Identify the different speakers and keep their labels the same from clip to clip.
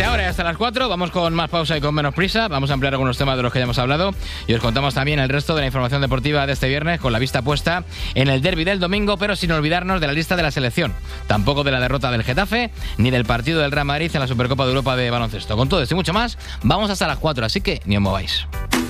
Speaker 1: ahora y hasta las 4 vamos con más pausa y con menos prisa. Vamos a ampliar algunos temas de los que ya hemos hablado y os contamos también el resto de la información deportiva de este viernes, con la vista puesta en el derbi del domingo, pero sin olvidarnos de la lista de la selección, tampoco de la derrota del Getafe ni del partido del Real Madrid en la Supercopa de Europa de baloncesto. Con todo esto y mucho más, vamos hasta las 4, así que ni os mováis.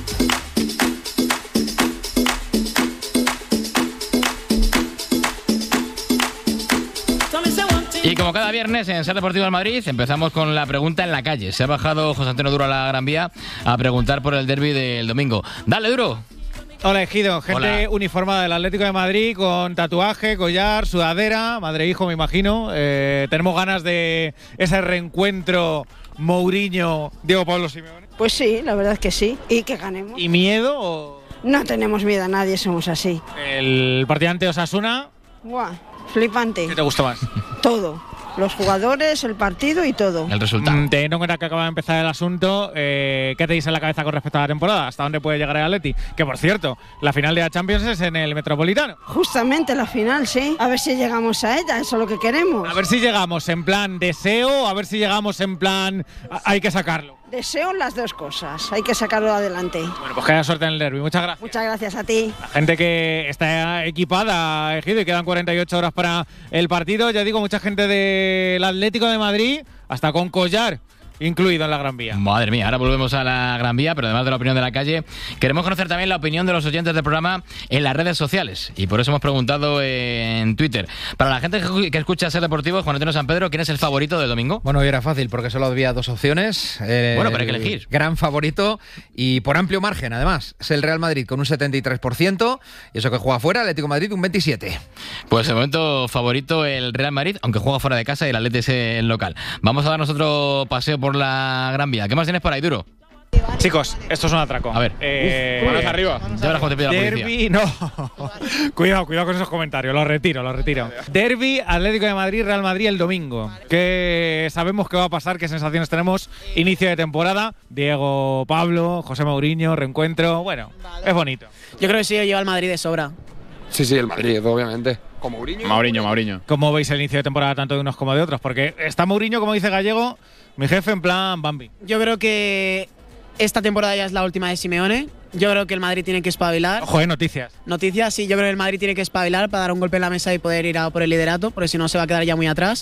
Speaker 1: Y como cada viernes en Ser Deportivo del Madrid, empezamos con la pregunta en la calle. Se ha bajado José Antonio Duro a la Gran Vía a preguntar por el derbi del domingo. ¡Dale, Duro!
Speaker 2: Hola, Ejido. Gente uniformada del Atlético de Madrid con tatuaje, collar, sudadera, madre e hijo, me imagino. Tenemos ganas de ese reencuentro Mourinho-Diego Pablo Simeone.
Speaker 3: Pues sí, la verdad es que sí. ¿Y que ganemos?
Speaker 2: ¿Y miedo o...?
Speaker 3: No tenemos miedo a nadie, somos así.
Speaker 2: El partido ante Osasuna...
Speaker 3: ¡Guau! Flipante.
Speaker 2: ¿Qué te gustó más?
Speaker 3: Todo. Los jugadores, el partido y todo.
Speaker 1: El resultado.
Speaker 2: Teniendo en cuenta que acaba de empezar el asunto, ¿qué tenéis en la cabeza con respecto a la temporada? ¿Hasta dónde puede llegar el Atleti? Que, por cierto, la final de la Champions es en el Metropolitano.
Speaker 3: Justamente la final, sí. A ver si llegamos a ella, eso es lo que queremos.
Speaker 2: A ver si llegamos en plan deseo, a ver si llegamos en plan hay que sacarlo.
Speaker 3: Deseo las dos cosas, hay que sacarlo adelante.
Speaker 2: Bueno, pues que haya suerte en el derbi. Muchas gracias.
Speaker 3: Muchas gracias a ti.
Speaker 2: La gente que está equipada, Ejido, y quedan 48 horas para el partido. Ya digo, mucha gente del Atlético de Madrid, hasta con collar incluido en la Gran Vía.
Speaker 1: Madre mía, ahora volvemos a la Gran Vía, pero además de la opinión de la calle, queremos conocer también la opinión de los oyentes del programa en las redes sociales, y por eso hemos preguntado en Twitter. Para la gente que escucha Ser Deportivo, Juan Antonio San Pedro, ¿quién es el favorito del domingo?
Speaker 4: Bueno, hoy era fácil porque solo había dos opciones.
Speaker 1: Bueno, pero hay que elegir.
Speaker 4: Gran favorito y por amplio margen, además. Es el Real Madrid con un 73%, y eso que juega fuera, Atlético de Madrid un 27%.
Speaker 1: Pues de momento favorito el Real Madrid, aunque juega fuera de casa y el Atleti es el local. Vamos a darnos otro paseo por la Gran Vía. ¿Qué más tienes por ahí, Duro?
Speaker 2: Chicos, esto es un atraco.
Speaker 1: A ver.
Speaker 2: Manos arriba.
Speaker 1: Ya verás cómo te pide la policía.
Speaker 2: Derbi, no. Cuidado con esos comentarios. Lo retiro. Derbi, Atlético de Madrid, Real Madrid el domingo. ¿Qué sabemos qué va a pasar? ¿Qué sensaciones tenemos? Inicio de temporada. Diego, Pablo, José Mourinho, reencuentro. Bueno, es bonito.
Speaker 5: Yo creo que sí, lleva el Madrid de sobra.
Speaker 6: Sí, el Madrid, obviamente. ¿Con Mourinho? Mourinho.
Speaker 2: ¿Cómo veis el inicio de temporada tanto de unos como de otros? Porque está Mourinho, como dice Gallego, mi jefe en plan Bambi.
Speaker 5: Yo creo que esta temporada ya es la última de Simeone. Yo creo que el Madrid tiene que espabilar.
Speaker 2: Ojo, noticias.
Speaker 5: Noticias, sí, yo creo que el Madrid tiene que espabilar para dar un golpe en la mesa y poder ir a por el liderato, porque si no se va a quedar ya muy atrás,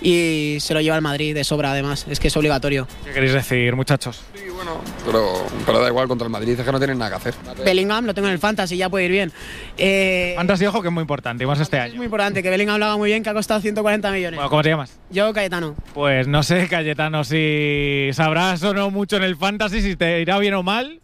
Speaker 5: y se lo lleva el Madrid de sobra, además, es que es obligatorio.
Speaker 2: ¿Qué queréis decir, muchachos?
Speaker 6: Sí, bueno, pero da igual, contra el Madrid es que no tienen nada que hacer.
Speaker 5: Bellingham lo tengo en el Fantasy, ya puede ir bien.
Speaker 2: Fantasy, ojo, que es muy importante, y más este año.
Speaker 5: Es muy importante, que Bellingham lo haga muy bien, que ha costado 140 millones.
Speaker 2: Bueno, ¿cómo te llamas?
Speaker 5: Yo, Cayetano.
Speaker 2: Pues no sé, Cayetano, si sabrás o no mucho en el Fantasy, si te irá bien o mal.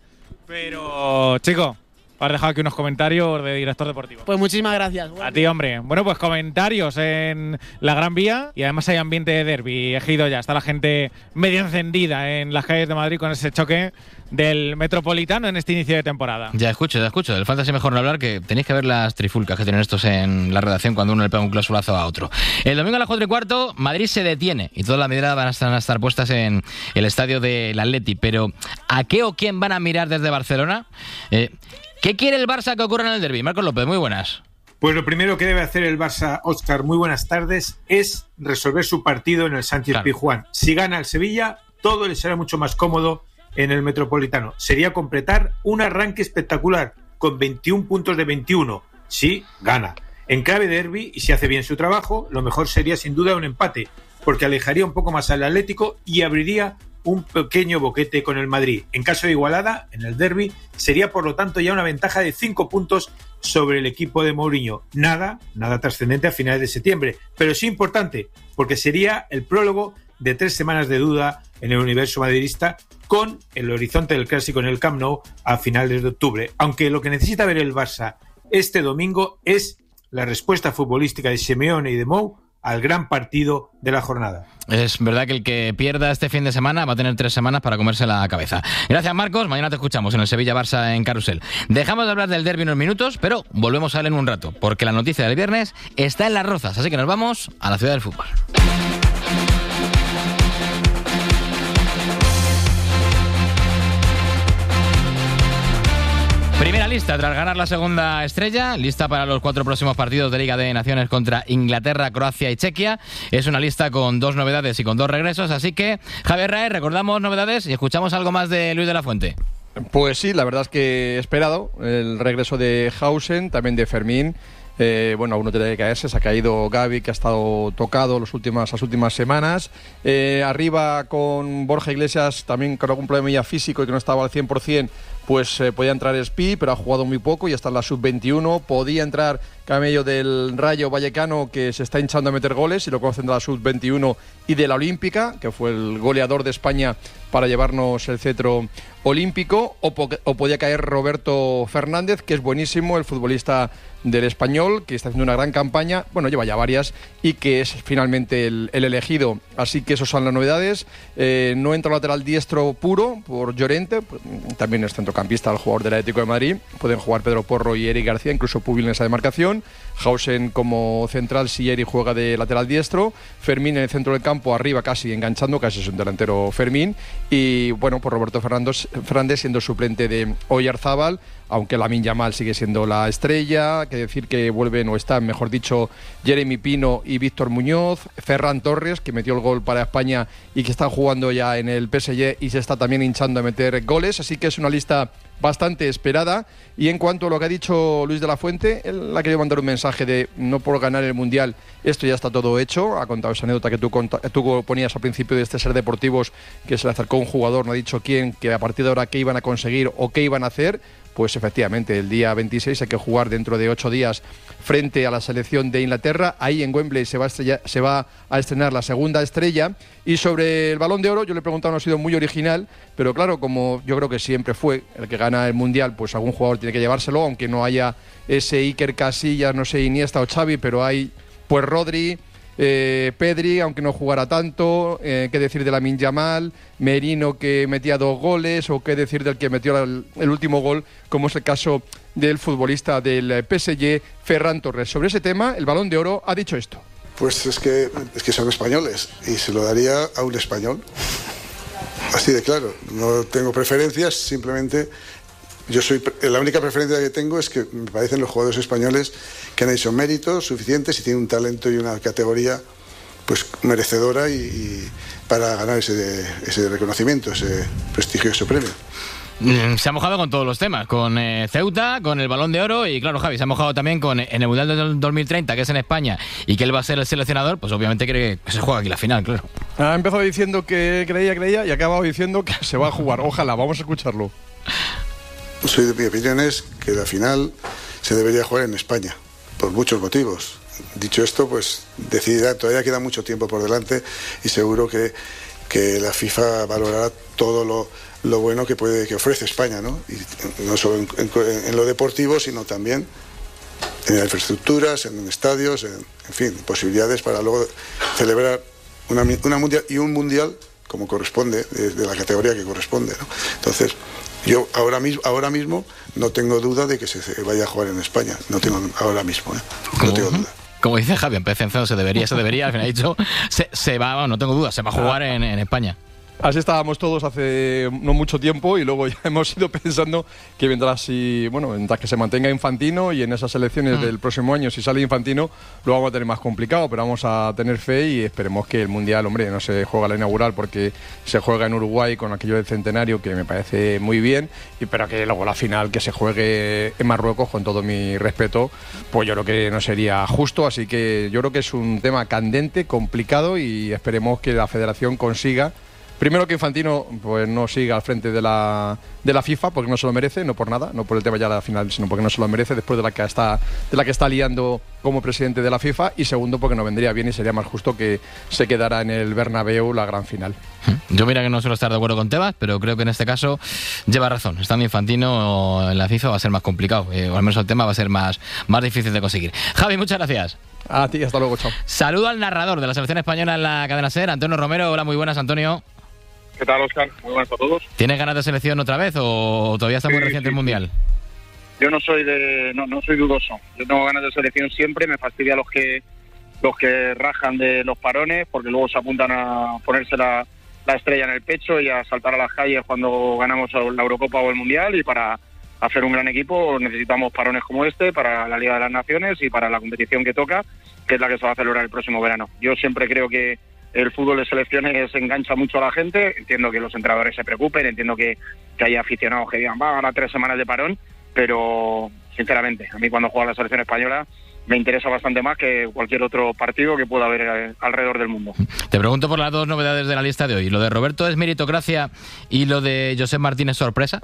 Speaker 2: Pero, chico, has dejado aquí unos comentarios de director deportivo.
Speaker 5: Pues muchísimas gracias.
Speaker 2: A ti, hombre. Bueno, pues comentarios en la Gran Vía y además hay ambiente de derbi. Ejido ya, está la gente medio encendida en las calles de Madrid con ese choque del Metropolitano en este inicio de temporada.
Speaker 1: Ya escucho. Del Fantasy mejor no hablar, que tenéis que ver las trifulcas que tienen estos en la redacción cuando uno le pega un clasulazo a otro. El domingo a las 4:15, Madrid se detiene y todas las miradas van a estar puestas en el estadio del Atleti. Pero, ¿a qué o quién van a mirar desde Barcelona? ¿Qué quiere el Barça que ocurra en el derbi? Marcos López, muy buenas.
Speaker 7: Pues lo primero que debe hacer el Barça, Óscar, muy buenas tardes, es resolver su partido en el Sánchez-Pizjuán. Si gana el Sevilla, todo le será mucho más cómodo en el Metropolitano. Sería completar un arranque espectacular con 21 puntos de 21. Si gana. En clave derbi, y si hace bien su trabajo, lo mejor sería sin duda un empate, porque alejaría un poco más al Atlético y abriría un pequeño boquete con el Madrid. En caso de igualada, en el derbi, sería por lo tanto ya una ventaja de 5 puntos sobre el equipo de Mourinho. Nada trascendente a finales de septiembre, pero sí importante, porque sería el prólogo de 3 semanas de duda en el universo madridista, con el horizonte del Clásico en el Camp Nou a finales de octubre. Aunque lo que necesita ver el Barça este domingo es la respuesta futbolística de Simeone y de Mou al gran partido de la jornada.
Speaker 1: Es verdad que el que pierda este fin de semana va a tener 3 semanas para comerse la cabeza. Gracias, Marcos. Mañana te escuchamos en el Sevilla-Barça en Carrusel. Dejamos de hablar del derbi unos minutos, pero volvemos a él en un rato, porque la noticia del viernes está en Las Rozas, así que nos vamos a la ciudad del fútbol. Primera lista Lista tras ganar la segunda estrella, lista para los 4 próximos partidos de Liga de Naciones contra Inglaterra, Croacia y Chequia. Es una lista con 2 novedades y con 2 regresos, así que, Javier Raez, recordamos novedades y escuchamos algo más de Luis de la Fuente.
Speaker 8: Pues sí, la verdad es que he esperado el regreso de Hausen, también de Fermín. Bueno, uno tiene que caerse, se ha caído Gavi, que ha estado tocado las últimas semanas. Arriba con Borja Iglesias, también con algún problema físico y que no estaba al 100%, pues podía entrar Spi, pero ha jugado muy poco y está en la sub-21. Podía entrar Camello del Rayo Vallecano, que se está hinchando a meter goles, y lo conocen de la sub-21 y de la Olímpica, que fue el goleador de España para llevarnos el cetro olímpico. O podía caer Roberto Fernández, que es buenísimo, el futbolista del Español, que está haciendo una gran campaña, bueno, lleva ya varias, y que es finalmente el elegido. Así que esas son las novedades. No entra lateral diestro puro por Llorente, también es centrocampista, el jugador del Atlético de Madrid. Pueden jugar Pedro Porro y Eric García, incluso Pubil en esa demarcación. Hausen como central, si Eric juega de lateral diestro. Fermín en el centro del campo, arriba casi enganchando, casi es un delantero Fermín. Y bueno, por Roberto Fernández siendo suplente de Oyarzábal, aunque Lamine Yamal sigue siendo la estrella. Que decir que vuelven, o están, mejor dicho, Jeremy Pino y Víctor Muñoz. Ferran Torres, que metió el gol para España y que está jugando ya en el PSG y se está también hinchando a meter goles. Así que es una lista bastante esperada. Y en cuanto a lo que ha dicho Luis de la Fuente, él ha querido mandar un mensaje de no por ganar el Mundial, esto ya está todo hecho. Ha contado esa anécdota que tú ponías al principio de este Ser Deportivos, que se le acercó un jugador, no ha dicho quién, que a partir de ahora qué iban a conseguir o qué iban a hacer. Pues efectivamente, el día 26 hay que jugar dentro de 8 días frente a la selección de Inglaterra. Ahí en Wembley se va a estrenar la segunda estrella. Y sobre el Balón de Oro, yo le he preguntado, no ha sido muy original, pero claro, como yo creo que siempre fue el que gana el Mundial, pues algún jugador tiene que llevárselo, aunque no haya ese Iker Casillas, no sé, Iniesta o Xavi, pero hay pues Rodri, Pedri, aunque no jugara tanto, qué decir de Lamine Yamal, Merino, que metía 2 goles, o qué decir del que metió el último gol, como es el caso del futbolista del PSG, Ferran Torres. Sobre ese tema, el Balón de Oro ha dicho esto.
Speaker 9: Pues es que son españoles y se lo daría a un español. Así de claro, no tengo preferencias, simplemente la única preferencia que tengo es que me parecen los jugadores españoles que han hecho méritos suficientes y tienen un talento y una categoría pues merecedora y para ganar ese reconocimiento, ese prestigioso premio.
Speaker 1: Se ha mojado con todos los temas, con Ceuta, con el Balón de Oro y claro, Javi, se ha mojado también con en el Mundial del 2030, que es en España, y que él va a ser el seleccionador, pues obviamente quiere que se juegue aquí la final, claro.
Speaker 8: Ha empezado diciendo que creía y ha acabado diciendo que se va a jugar. Ojalá, vamos a escucharlo.
Speaker 9: Mi opinión es que la final se debería jugar en España, por muchos motivos. Dicho esto, pues decidirá, todavía queda mucho tiempo por delante y seguro que la FIFA valorará todo lo bueno que ofrece España, ¿no? Y no solo en lo deportivo, sino también en infraestructuras, en estadios, en fin, posibilidades para luego celebrar un mundial como corresponde, de la categoría que corresponde, ¿no? Entonces, yo ahora mismo no tengo duda de que se vaya a jugar en España. No tengo ahora mismo, no tengo duda.
Speaker 1: Como dice Javi, empecé en se debería, al final ha dicho, se va, no tengo duda, se va a jugar en España.
Speaker 8: Así estábamos todos hace no mucho tiempo y luego ya hemos ido pensando que mientras que se mantenga Infantino y en esas elecciones del próximo año, si sale Infantino, lo vamos a tener más complicado, pero vamos a tener fe y esperemos que el Mundial, hombre, no se juega la inaugural porque se juega en Uruguay con aquello del centenario, que me parece muy bien, pero que luego la final que se juegue en Marruecos, con todo mi respeto, pues yo creo que no sería justo, así que yo creo que es un tema candente, complicado y esperemos que la federación consiga. Primero que Infantino pues no siga al frente de la FIFA, porque no se lo merece, no por nada, no por el tema ya de la final, sino porque no se lo merece después de la que está liando como presidente de la FIFA, y segundo porque no vendría bien y sería más justo que se quedara en el Bernabéu la gran final.
Speaker 1: Yo mira que no suelo estar de acuerdo con Tebas, pero creo que en este caso lleva razón. Estando Infantino en la FIFA va a ser más complicado, o al menos el tema va a ser más difícil de conseguir. Javi, muchas gracias.
Speaker 8: A ti, hasta luego, chao.
Speaker 1: Saludo al narrador de la selección española en la cadena SER, Antonio Romero. Hola, muy buenas, Antonio.
Speaker 10: ¿Qué tal, Óscar? Muy buenas a todos.
Speaker 1: ¿Tienes ganas de selección otra vez o todavía está muy reciente el Mundial?
Speaker 10: Yo no soy dudoso. Yo tengo ganas de selección siempre. Me fastidia los que rajan de los parones, porque luego se apuntan a ponerse la estrella en el pecho y a saltar a las calles cuando ganamos la Eurocopa o el Mundial, y para hacer un gran equipo necesitamos parones como este para la Liga de las Naciones y para la competición que toca, que es la que se va a celebrar el próximo verano. Yo siempre creo que el fútbol de selecciones engancha mucho a la gente, entiendo que los entrenadores se preocupen, entiendo que haya aficionados que digan, va, ahora 3 semanas de parón, pero sinceramente, a mí cuando juega la selección española me interesa bastante más que cualquier otro partido que pueda haber alrededor del mundo.
Speaker 1: Te pregunto por las 2 novedades de la lista de hoy. ¿Lo de Roberto es meritocracia y lo de Josep Martínez sorpresa?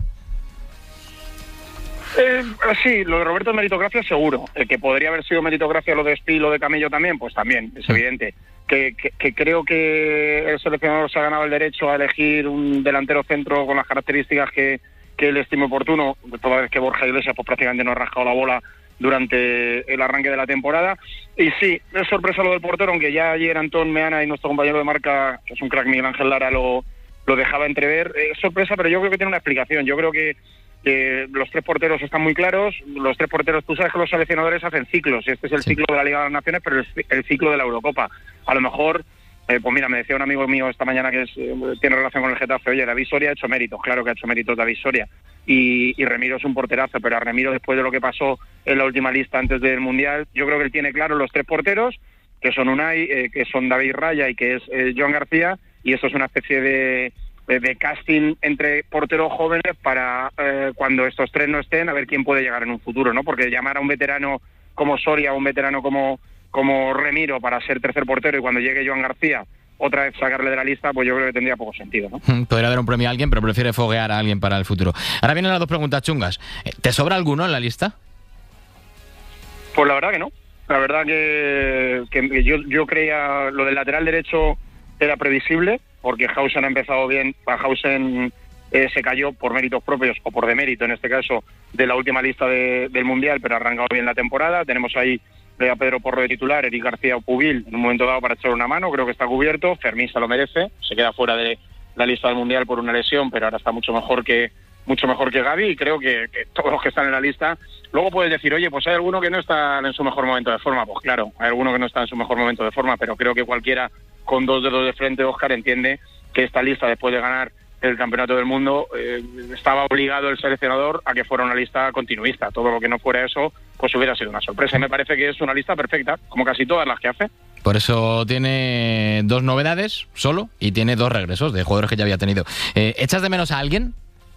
Speaker 10: Sí, lo de Roberto es meritocracia seguro. Que podría haber sido meritocracia lo de Espi y lo de Camello también, pues también, es evidente. Que creo que el seleccionador se ha ganado el derecho a elegir un delantero centro con las características que él estime oportuno, toda vez que Borja Iglesias pues prácticamente no ha rascado la bola durante el arranque de la temporada. Y sí, es sorpresa lo del portero, aunque ya ayer Antón Meana y nuestro compañero de marca, que es un crack, Miguel Ángel Lara, lo dejaba entrever. Es sorpresa, pero yo creo que tiene una explicación. Yo creo que los 3 porteros están muy claros. Los 3 porteros, tú sabes que los seleccionadores hacen ciclos, y este es el ciclo de la Liga de las Naciones, pero el ciclo de la Eurocopa. A lo mejor, pues mira, me decía un amigo mío esta mañana que tiene relación con el Getafe, oye, David Soria ha hecho méritos, claro que ha hecho méritos David Soria, y Remiro es un porterazo, pero a Remiro, después de lo que pasó en la última lista antes del Mundial, yo creo que él tiene claro los 3 porteros, que son Unai, que son David Raya y que es Joan García, y eso es una especie de casting entre porteros jóvenes para cuando estos 3 no estén, a ver quién puede llegar en un futuro, ¿no? Porque llamar a un veterano como Soria, a un veterano como Remiro para ser tercer portero, y cuando llegue Joan García otra vez sacarle de la lista, pues yo creo que tendría poco sentido, ¿no?
Speaker 1: Podría dar un premio a alguien, pero prefiere foguear a alguien para el futuro. Ahora vienen las 2 preguntas chungas. ¿Te sobra alguno en la lista?
Speaker 10: Pues la verdad que no. La verdad que yo creía lo del lateral derecho era previsible, porque Hausen ha empezado bien. Hausen se cayó por méritos propios, o por demérito en este caso, de la última lista del Mundial, pero ha arrancado bien la temporada. Tenemos ahí a Pedro Porro de titular, Eric García o Pubil en un momento dado para echar una mano, creo que está cubierto. Fermín se lo merece, se queda fuera de la lista del Mundial por una lesión, pero ahora está mucho mejor que Gavi, y creo que todos los que están en la lista. Luego puedes decir, oye, pues hay alguno que no está en su mejor momento de forma. Pues claro, hay alguno que no está en su mejor momento de forma, pero creo que cualquiera con 2 dedos de frente, Óscar, entiende que esta lista, después de ganar el Campeonato del Mundo, estaba obligado el seleccionador a que fuera una lista continuista. Todo lo que no fuera eso, pues hubiera sido una sorpresa. Y me parece que es una lista perfecta, como casi todas las que hace.
Speaker 1: Por eso tiene 2 novedades solo y tiene 2 regresos de jugadores que ya había tenido. ¿Echas de menos a alguien?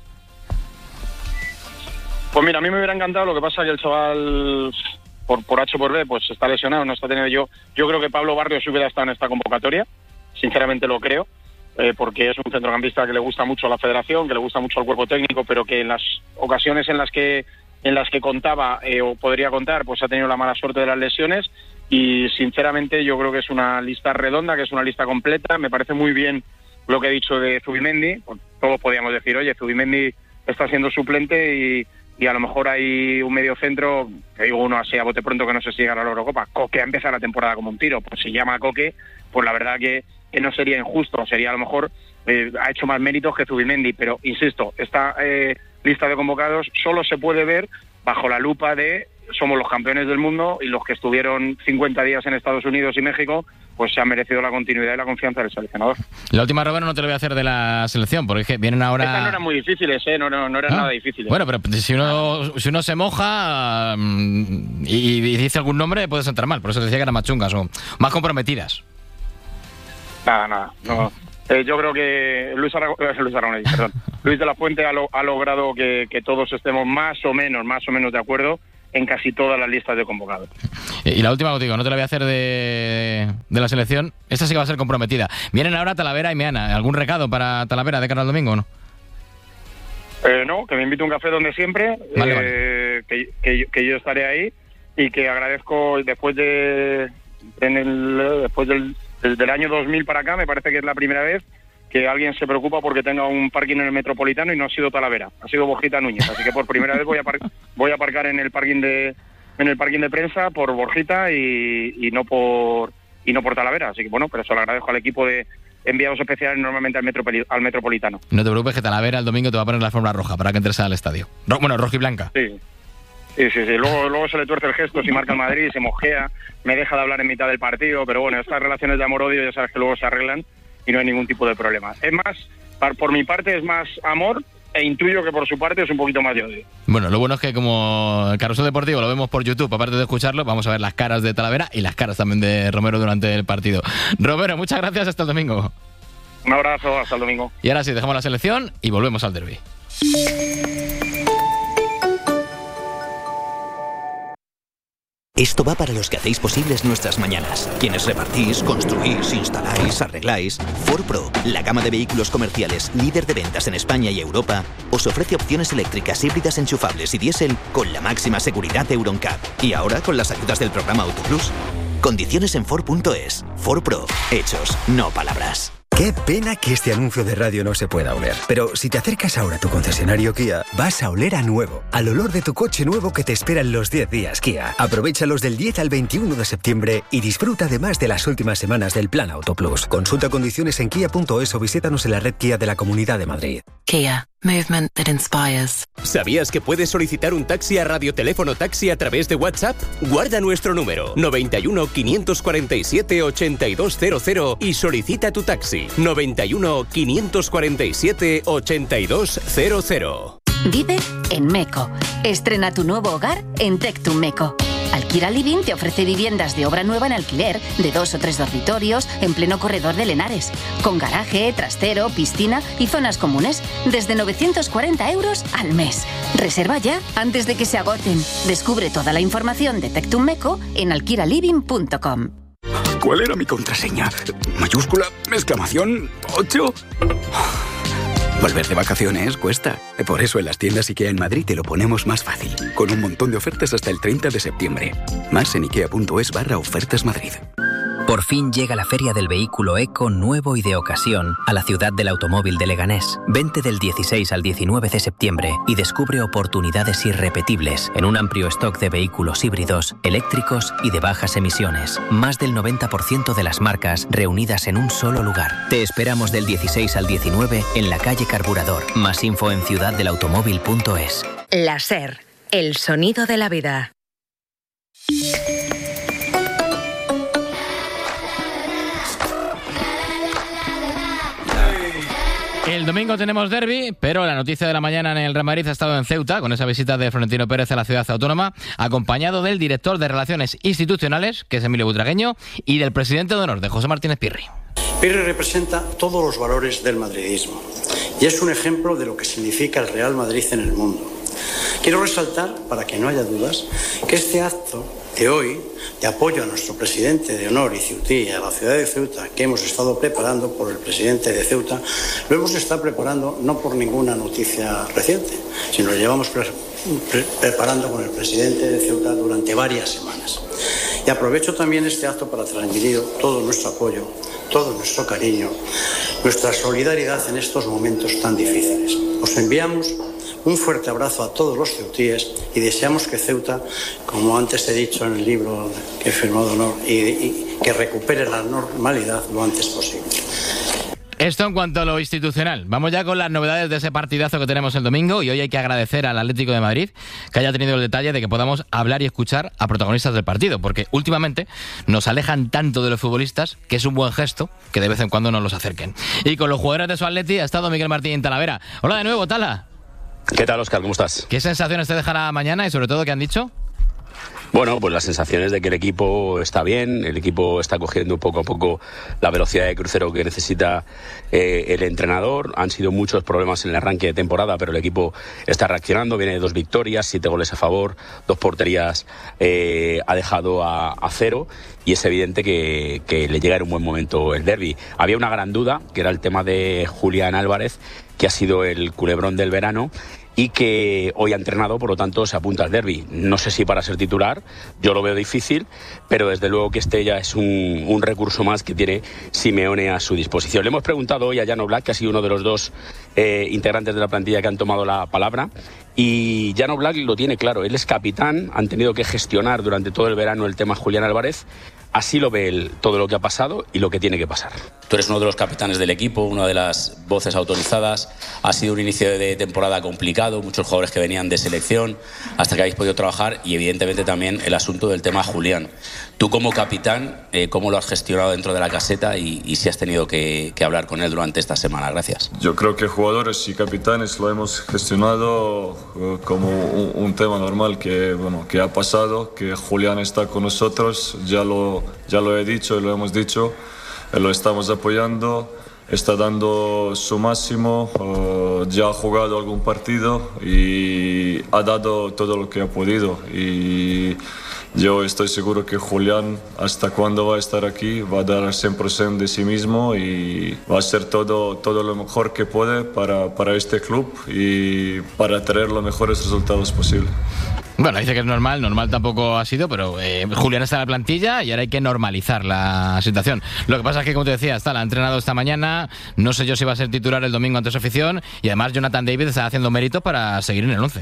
Speaker 10: Pues mira, a mí me hubiera encantado, lo que pasa que el chaval, por H o por B, pues está lesionado, no está teniendo yo creo que Pablo Barrios hubiera estado en esta convocatoria, sinceramente lo creo, porque es un centrocampista que le gusta mucho a la federación, que le gusta mucho al cuerpo técnico, pero que en las ocasiones en las que contaba o podría contar, pues ha tenido la mala suerte de las lesiones, y sinceramente yo creo que es una lista redonda, que es una lista completa. Me parece muy bien lo que he dicho de Zubimendi. Pues todos podíamos decir, oye, Zubimendi está siendo suplente y a lo mejor hay un medio centro, te digo uno así a bote pronto que no sé si llegará a la Eurocopa, Coque ha empezado la temporada como un tiro. Pues si llama a Coque, pues la verdad que no sería injusto, sería a lo mejor, ha hecho más méritos que Zubimendi, pero insisto, esta lista de convocados solo se puede ver bajo la lupa de somos los campeones del mundo, y los que estuvieron 50 días en Estados Unidos y México, pues se han merecido la continuidad y la confianza del seleccionador.
Speaker 1: La última, Roberto, no te lo voy a hacer de la selección, porque es que vienen ahora...
Speaker 10: Estas no eran muy difíciles, no eran nada difíciles.
Speaker 1: Bueno, pero si uno se moja y dice algún nombre, puedes entrar mal. Por eso decía que eran más chungas o más comprometidas.
Speaker 10: Nada, no. Yo creo que Luis de la Fuente ha logrado que todos estemos más o menos de acuerdo en casi todas las listas de convocados.
Speaker 1: Y la última, digo, no te la voy a hacer de la selección. Esta sí que va a ser comprometida. Vienen ahora Talavera y Meana. ¿Algún recado para Talavera de cara al domingo o no?
Speaker 10: No, que me invite un café donde siempre, vale. Que yo estaré ahí, y que agradezco después del año 2000 para acá, me parece que es la primera vez que alguien se preocupa porque tenga un parking en el Metropolitano, y no ha sido Talavera, ha sido Borjita Núñez, así que por primera vez voy a aparcar en el parking de prensa por Borjita y no por Talavera, así que bueno, pero eso lo agradezco al equipo de enviados especiales normalmente al Metropolitano.
Speaker 1: No te preocupes, que Talavera el domingo te va a poner la alfombra roja para que entres al estadio. Roja y blanca.
Speaker 10: Sí. Luego se le tuerce el gesto si marca el Madrid, se mosquea, me deja de hablar en mitad del partido, pero bueno, estas relaciones de amor-odio ya sabes que luego se arreglan y no hay ningún tipo de problema. Es más, por mi parte es más amor e intuyo que por su parte es un poquito más de odio.
Speaker 1: Bueno, lo bueno es que como el Carrusel Deportivo lo vemos por YouTube, aparte de escucharlo, vamos a ver las caras de Talavera y las caras también de Romero durante el partido. Romero, muchas gracias, hasta el domingo.
Speaker 10: Un abrazo, hasta el domingo.
Speaker 1: Y ahora sí, dejamos la selección y volvemos al derbi.
Speaker 11: Esto va para los que hacéis posibles nuestras mañanas. Quienes repartís, construís, instaláis, arregláis. Ford Pro, la gama de vehículos comerciales líder de ventas en España y Europa, os ofrece opciones eléctricas híbridas enchufables y diésel con la máxima seguridad de Euro NCAP. Y ahora con las ayudas del programa AutoPlus. Condiciones en Ford.es. Ford Pro. Hechos, no palabras.
Speaker 12: Qué pena que este anuncio de radio no se pueda oler. Pero si te acercas ahora a tu concesionario Kia, vas a oler a nuevo. Al olor de tu coche nuevo que te esperan los 10 días Kia. Aprovéchalos del 10 al 21 de septiembre y disfruta además de las últimas semanas del plan AutoPlus. Consulta condiciones en kia.es o visítanos en la red Kia de la Comunidad de Madrid.
Speaker 13: Kia. Movement that inspires.
Speaker 14: ¿Sabías que puedes solicitar un taxi a Radioteléfono Taxi a través de WhatsApp? Guarda nuestro número 91 547 8200 y solicita tu taxi 91 547 8200.
Speaker 15: Vive en Meco. Estrena tu nuevo hogar en Tectum Meco. Alquila Living te ofrece viviendas de obra nueva en alquiler, de 2 o 3 dormitorios, en pleno corredor del Henares, con garaje, trastero, piscina y zonas comunes, desde 940 euros al mes. Reserva ya antes de que se agoten. Descubre toda la información de Tectum Meco en alquilaliving.com.
Speaker 16: ¿Cuál era mi contraseña? ¿Mayúscula? ¿Exclamación? ¿8? Volver de vacaciones cuesta. Por eso en las tiendas IKEA en Madrid te lo ponemos más fácil, con un montón de ofertas hasta el 30 de septiembre. Más en ikea.es/ofertas Madrid.
Speaker 17: Por fin llega la Feria del Vehículo Eco nuevo y de ocasión a la ciudad del automóvil de Leganés. Vente del 16 al 19 de septiembre y descubre oportunidades irrepetibles en un amplio stock de vehículos híbridos, eléctricos y de bajas emisiones. Más del 90% de las marcas reunidas en un solo lugar. Te esperamos del 16 al 19 en la calle Carburador. Más info en ciudaddelautomóvil.es.
Speaker 18: La SER, el sonido de la vida.
Speaker 1: El domingo tenemos derbi, pero la noticia de la mañana en el Real Madrid ha estado en Ceuta, con esa visita de Florentino Pérez a la ciudad autónoma, acompañado del director de Relaciones Institucionales, que es Emilio Butragueño, y del presidente de honor, de José Martínez Pirri.
Speaker 19: Pirri representa todos los valores del madridismo y es un ejemplo de lo que significa el Real Madrid en el mundo. Quiero resaltar, para que no haya dudas, que este acto de hoy, de apoyo a nuestro presidente de honor y ceutí y a la ciudad de Ceuta, que hemos estado preparando por el presidente de Ceuta, lo hemos estado preparando no por ninguna noticia reciente, sino lo llevamos preparando con el presidente de Ceuta durante varias semanas. Y aprovecho también este acto para transmitir todo nuestro apoyo, todo nuestro cariño, nuestra solidaridad en estos momentos tan difíciles. Os enviamos un fuerte abrazo a todos los ceutíes y deseamos que Ceuta, como antes he dicho en el libro que he firmado de honor, y que recupere la normalidad lo antes posible.
Speaker 1: Esto en cuanto a lo institucional. Vamos ya con las novedades de ese partidazo que tenemos el domingo, y hoy hay que agradecer al Atlético de Madrid que haya tenido el detalle de que podamos hablar y escuchar a protagonistas del partido, porque últimamente nos alejan tanto de los futbolistas que es un buen gesto que de vez en cuando nos los acerquen. Y con los jugadores de su Atleti ha estado Miguel Martín Talavera. Hola de nuevo, Tala.
Speaker 20: ¿Qué tal, Óscar? ¿Cómo estás?
Speaker 1: ¿Qué sensaciones te dejará mañana y sobre todo qué han dicho?
Speaker 20: Bueno, pues las sensaciones de que el equipo está bien, el equipo está cogiendo poco a poco la velocidad de crucero que necesita el entrenador. Han sido muchos problemas en el arranque de temporada, pero el equipo está reaccionando, viene de 2 victorias, 7 goles a favor, 2 porterías ha dejado a 0 y es evidente que le llega en un buen momento el derbi. Había una gran duda, que era el tema de Julián Álvarez, que ha sido el culebrón del verano y que hoy ha entrenado, por lo tanto se apunta al derbi. No sé si para ser titular, yo lo veo difícil, pero desde luego que este ya es un recurso más que tiene Simeone a su disposición. Le hemos preguntado hoy a Jan Oblak, que ha sido uno de los 2 integrantes de la plantilla que han tomado la palabra, y Jan Oblak lo tiene claro, él es capitán, han tenido que gestionar durante todo el verano el tema Julián Álvarez, así lo ve él todo lo que ha pasado y lo que tiene que pasar. Tú eres uno de los capitanes del equipo, una de las voces autorizadas. Ha sido un inicio de temporada complicado, muchos jugadores que venían de selección, hasta que habéis podido trabajar, y evidentemente también el asunto del tema Julián. Tú como capitán, ¿cómo lo has gestionado dentro de la caseta y si has tenido que hablar con él durante esta semana? Gracias.
Speaker 21: Yo creo que jugadores y capitanes lo hemos gestionado como un tema normal que ha pasado, que Julián está con nosotros, ya lo he dicho y lo hemos dicho, lo estamos apoyando, está dando su máximo, ya ha jugado algún partido y ha dado todo lo que ha podido, y yo estoy seguro que Julián, hasta cuando va a estar aquí, va a dar el 100% de sí mismo y va a hacer todo lo mejor que puede para este club y para traer los mejores resultados posibles.
Speaker 1: Bueno, dice que es normal tampoco ha sido, pero Julián está en la plantilla y ahora hay que normalizar la situación. Lo que pasa es que, como te decía, la ha entrenado esta mañana, no sé yo si va a ser titular el domingo ante su afición, y además Jonathan David está haciendo méritos para seguir en el 11.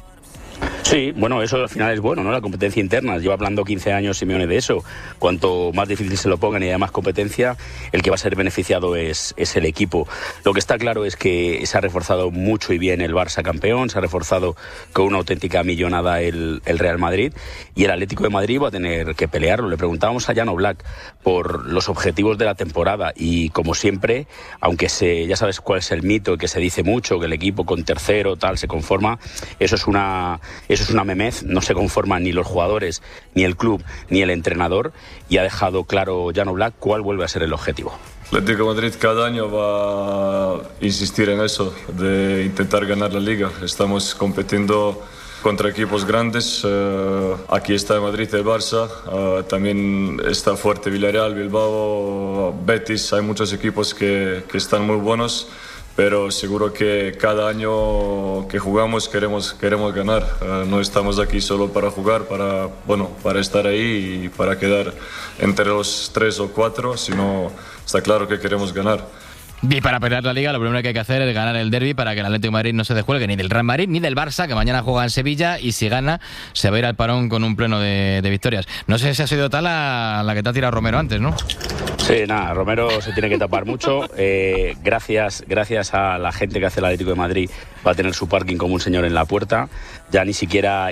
Speaker 20: Sí, bueno, eso al final es bueno, ¿no? La competencia interna. Lleva hablando 15 años Simeone de eso. Cuanto más difícil se lo pongan y haya más competencia, el que va a ser beneficiado es el equipo. Lo que está claro es que se ha reforzado mucho y bien el Barça campeón, se ha reforzado con una auténtica millonada el Real Madrid, y el Atlético de Madrid va a tener que pelearlo. Le preguntábamos a Jan Oblak por los objetivos de la temporada y, como siempre, aunque ya sabes cuál es el mito, que se dice mucho, que el equipo con tercero tal se conforma, eso es una memez, no se conforman ni los jugadores, ni el club, ni el entrenador, y ha dejado claro Jan Oblak cuál vuelve a ser el objetivo.
Speaker 21: El Atlético de Madrid cada año va a insistir en eso, de intentar ganar la Liga. Estamos compitiendo contra equipos grandes, aquí está el Madrid, el Barça, también está fuerte Villarreal, Bilbao, Betis, hay muchos equipos que están muy buenos, pero seguro que cada año que jugamos queremos ganar. No estamos aquí solo para jugar, para estar ahí y para quedar entre los 3 o 4, sino está claro que queremos ganar.
Speaker 1: Y para pelear la Liga, lo primero que hay que hacer es ganar el derbi para que el Atlético de Madrid no se descuelgue ni del Real Madrid ni del Barça, que mañana juega en Sevilla, y si gana se va a ir al parón con un pleno de victorias. No sé si ha sido tal la que te ha tirado Romero antes, ¿no?
Speaker 20: Sí, nada, Romero se tiene que tapar mucho. Gracias a la gente que hace el Atlético de Madrid, va a tener su parking como un señor en la puerta. Ya ni siquiera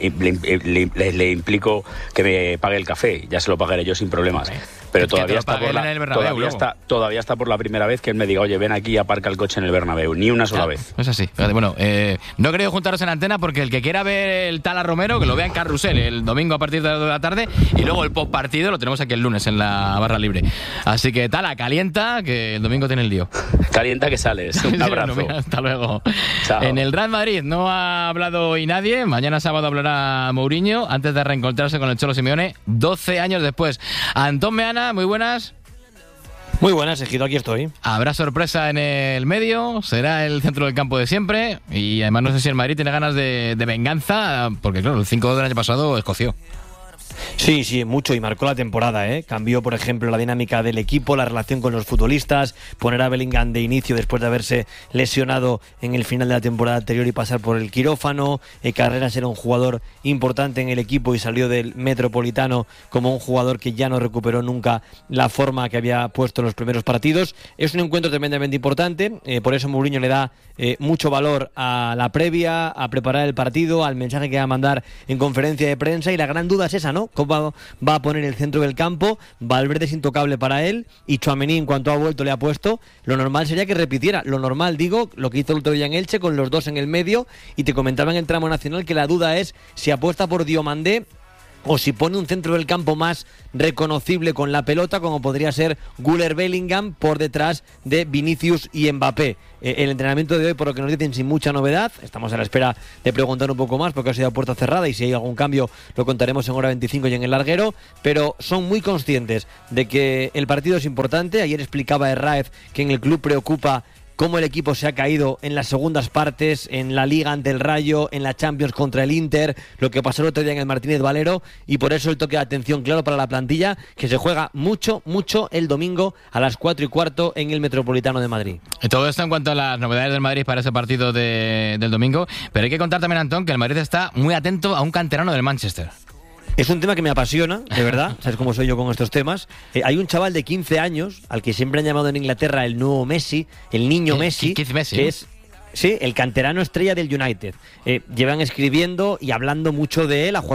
Speaker 20: le implico que me pague el café, ya se lo pagaré yo sin problemas. Pero todavía está por la primera vez que él me diga, oye, ven aquí y aparca el coche en el Bernabéu. Ni una sola vez.
Speaker 1: Es así. Bueno, no he querido juntaros en antena porque el que quiera ver el Tala Romero, que lo vea en Carrusel el domingo a partir de las 2 de la tarde, y luego el post partido lo tenemos aquí el lunes en la barra libre. Así que Tala, calienta, que el domingo tiene el lío.
Speaker 20: Calienta que sales. Un abrazo.
Speaker 1: Mira, hasta luego.
Speaker 20: Chao.
Speaker 1: En el Real Madrid no ha hablado hoy nadie. Mañana sábado hablará Mourinho antes de reencontrarse con el Cholo Simeone 12 años después. Antón Meana, muy buenas.
Speaker 22: Muy buenas, Ejido, aquí estoy.
Speaker 1: ¿Habrá sorpresa en el medio? ¿Será el centro del campo de siempre? Y además no sé si el Madrid tiene ganas de venganza, porque claro, el 5-2 del año pasado escoció.
Speaker 22: Sí, mucho, y marcó la temporada, ¿eh? Cambió, por ejemplo, la dinámica del equipo, la relación con los futbolistas, poner a Bellingham de inicio después de haberse lesionado en el final de la temporada anterior y pasar por el quirófano. Carreras era un jugador importante en el equipo y salió del Metropolitano como un jugador que ya no recuperó nunca la forma que había puesto en los primeros partidos. Es un encuentro tremendamente importante, por eso Mourinho le da mucho valor a la previa, a preparar el partido, al mensaje que va a mandar en conferencia de prensa, y la gran duda es esa, ¿no? ¿Cómo va a poner el centro del campo? Valverde es intocable para él, y Tchouaméni, en cuanto ha vuelto, le ha puesto. Lo normal sería que repitiera, lo que hizo el otro día en Elche, con los dos en el medio, y te comentaba en el tramo nacional que la duda es si apuesta por Diomandé o si pone un centro del campo más reconocible con la pelota, como podría ser Güler Bellingham por detrás de Vinicius y Mbappé. El entrenamiento de hoy, por lo que nos dicen, sin mucha novedad. Estamos a la espera de preguntar un poco más porque ha sido a puerta cerrada, y si hay algún cambio lo contaremos en hora 25 y en el larguero, pero son muy conscientes de que el partido es importante. Ayer explicaba Herráez que en el club preocupa cómo el equipo se ha caído en las segundas partes, en la Liga ante el Rayo, en la Champions contra el Inter, lo que pasó el otro día en el Martínez Valero, y por eso el toque de atención claro para la plantilla, que se juega mucho el domingo a las 4:15 en el Metropolitano de Madrid.
Speaker 1: Todo esto en cuanto a las novedades del Madrid para ese partido del domingo, pero hay que contar también, Antón, que el Madrid está muy atento a un canterano del Manchester.
Speaker 22: Es un tema que me apasiona, de verdad. ¿Sabes cómo soy yo con estos temas? Hay un chaval de 15 años, al que siempre han llamado en Inglaterra el nuevo Messi, el niño Messi, que es... Sí, el canterano estrella del United. Llevan escribiendo y hablando mucho de él, ha jugado